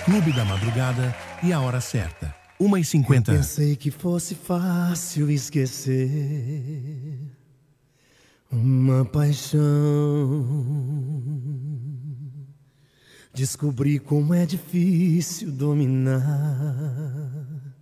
Clube da Madrugada e a hora certa, 1h50. Pensei que fosse fácil esquecer uma paixão. Descobri como é difícil dominar